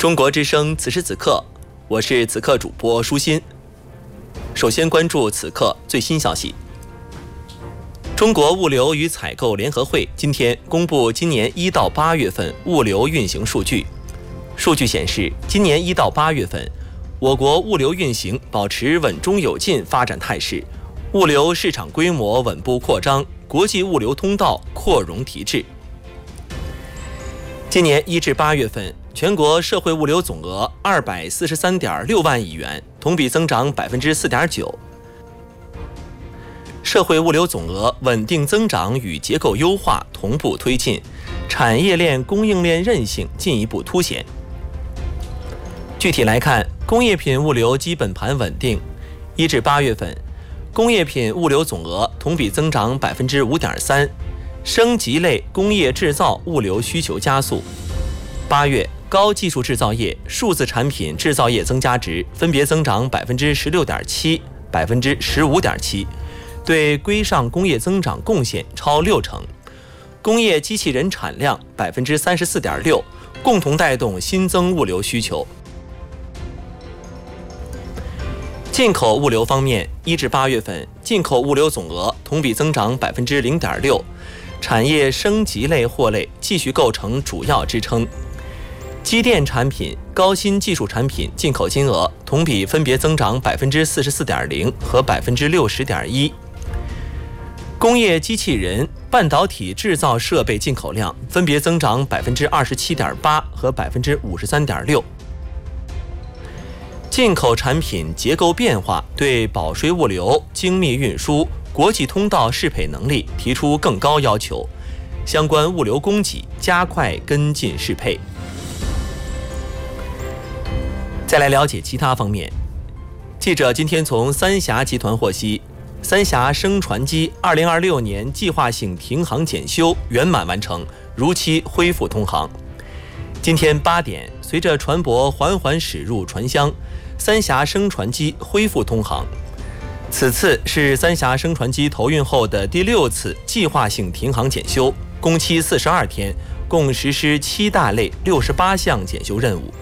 中国之声此时此刻，我是此刻主播舒心。首先关注此刻最新消息。中国物流与采购联合会今天公布今年1到8月份物流运行数据。数据显示，今年1到8月份，我国物流运行保持稳中有进发展态势，物流市场规模稳步扩张，国际物流通道扩容提质。今年1至8月份，全国社会物流总额243.6万亿元，同比增长4.9%。社会物流总额稳定增长与结构优化同步推进，产业链供应链韧性进一步凸显。具体来看，工业品物流基本盘稳定。1至8月份，工业品物流总额同比增长5.3%，升级类工业制造物流需求加速。8月，高技术制造业、数字产品制造业增加值分别增长16.7%、15.7%，对规上工业增长贡献超60%。工业机器人产量34.6%，共同带动新增物流需求。进口物流方面，1至8月份，进口物流总额同比增长0.6%，产业升级类货类继续构成主要支撑。机电产品、高新技术产品进口金额同比分别增长44.0%和60.1%。工业机器人、半导体制造设备进口量分别增长27.8%和53.6%。进口产品结构变化对保税物流、精密运输、国际通道适配能力提出更高要求，相关物流供给加快跟进适配。再来了解其他方面。记者今天从三峡集团获悉，三峡升船机2026年计划性停航检修圆满完成，如期恢复通航。今天8点，随着船舶缓缓驶入船厢，三峡升船机恢复通航。此次是三峡升船机投运后的第6次计划性停航检修，工期42天，共实施7大类68项检修任务。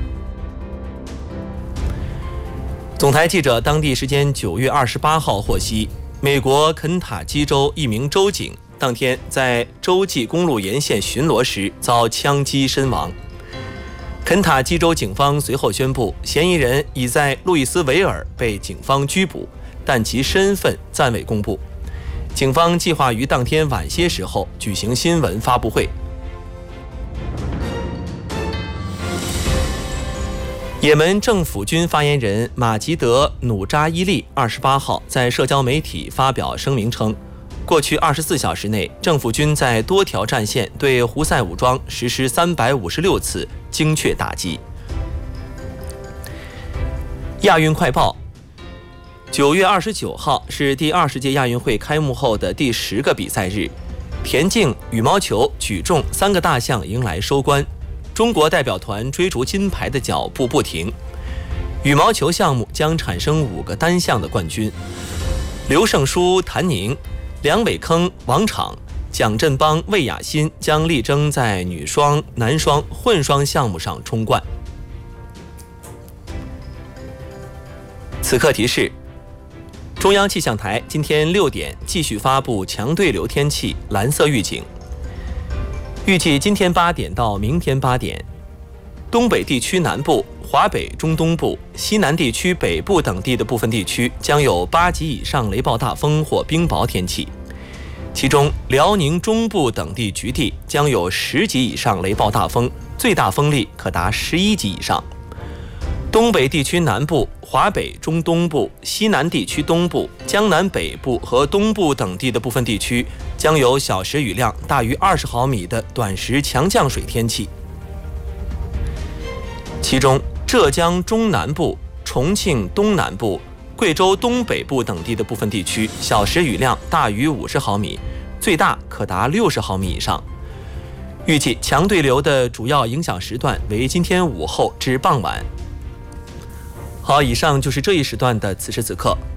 总台记者当地时间9月28号获悉，美国肯塔基州一名州警当天在洲际公路沿线巡逻时遭枪击身亡。肯塔基州警方随后宣布，嫌疑人已在路易斯维尔被警方拘捕，但其身份暂未公布。警方计划于当天晚些时候举行新闻发布会。也门政府军发言人马吉德·努扎伊利28号在社交媒体发表声明称，过去24小时内，政府军在多条战线对胡塞武装实施356次精确打击。亚运快报：9月29号是第20届亚运会开幕后的第10个比赛日，田径、羽毛球、举重3个大项迎来收官。中国代表团追逐金牌的脚步不停。羽毛球项目将产生5个单项的冠军，刘胜书、谭宁、梁伟铿、王昶、蒋振邦、魏雅欣将力争在女双、男双、混双项目上冲冠。此刻提示：中央气象台今天6点继续发布强对流天气蓝色预警。预计今天8点到明天8点，东北地区南部、华北、中东部、西南地区北部等地的部分地区将有8级以上雷暴大风或冰雹天气，其中辽宁中部等地局地将有10级以上雷暴大风，最大风力可达11级以上。东北地区南部、华北、中东部、西南地区东部、江南北部和东部等地的部分地区将有小时雨量大于20毫米的短时强降水天气。其中，浙江中南部、重庆东南部、贵州东北部等地的部分地区小时雨量大于50毫米，最大可达60毫米以上。预计强对流的主要影响时段为今天午后至傍晚。好，以上就是这一时段的此时此刻，